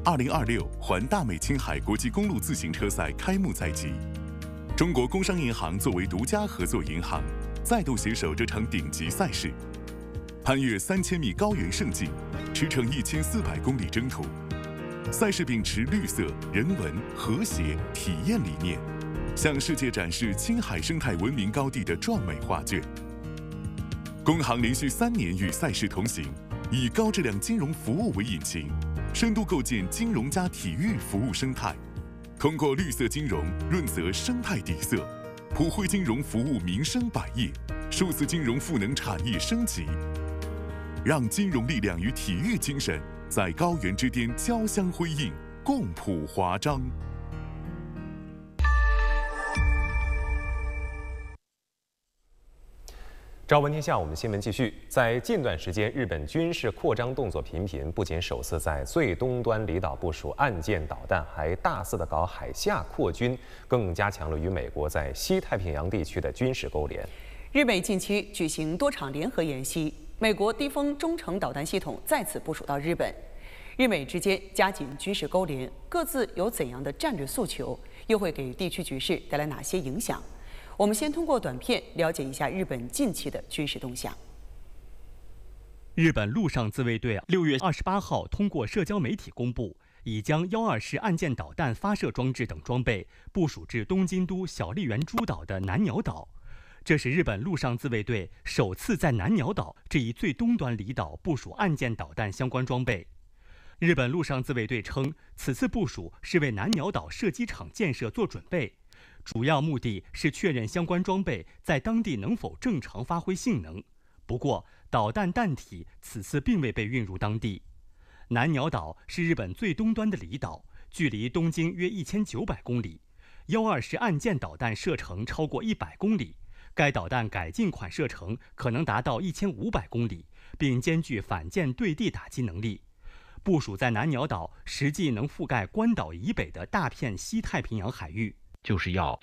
2026环大美青海国际公路自行车赛开幕在即，中国工商银行作为独家合作银行，再度携手这场顶级赛事，攀越3000米高原圣境，驰骋1400公里征途。赛事秉持绿色、人文、和谐、体验理念，向世界展示青海生态文明高地的壮美画卷。工行连续3年与赛事同行，以高质量金融服务为引擎，深度构建金融加体育服务生态，通过绿色金融润泽生态底色，普惠金融服务民生百业，数字金融赋能产业升级，让金融力量与体育精神在高原之巅交相辉映，共谱华章。 朝闻天下，我们新闻继续。在近段时间，日本军事扩张动作频频，不仅首次在最东端离岛部署岸舰导弹，还大肆地搞海下扩军，更加强了与美国在西太平洋地区的军事勾连。 日美近期举行多场联合演习，美国低风中程导弹系统再次部署到日本。日美之间加紧军事勾连，各自有怎样的战略诉求？又会给地区局势带来哪些影响？我们先通过短片了解一下日本近期的军事动向。 日本陆上自卫队6月28号通过社交媒体公布，已将124式岸舰导弹发射装置等装备部署至东京都小笠原诸岛的南鸟岛。这是日本陆上自卫队首次在南鸟岛这一最东端离岛部署岸舰导弹相关装备。日本陆上自卫队称，此次部署是为南鸟岛射击场建设做准备。主要目的是确认相关装备在当地能否正常发挥性能。不过，导弹弹体此次并未被运入当地。南鸟岛是日本最东端的离岛，距离东京约1900公里。124式岸舰导弹射程超过100公里，该导弹改进款射程可能达到1500公里，并兼具反舰对地打击能力。部署在南鸟岛，实际能覆盖关岛以北的大片西太平洋海域。 就是要